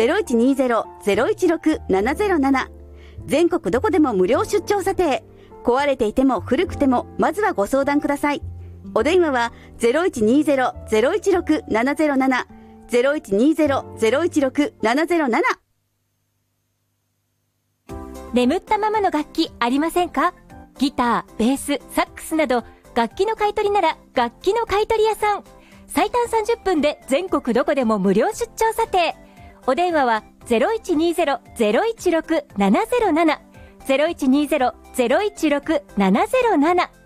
0120-016-707。全国どこでも無料出張査定。壊れていても古くても、まずはご相談ください。お電話は 0120-016-707。0120-016-707。 眠ったままの楽器ありませんか？ギター、ベース、サックスなど楽器の買い取りなら楽器の買い取り屋さん。最短30分で全国どこでも無料出張査定。お電話は 0120-016-707。0120-016-707。